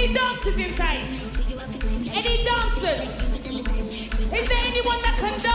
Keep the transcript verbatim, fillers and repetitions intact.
any dancers inside? Any dancers? Is there anyone that can dance?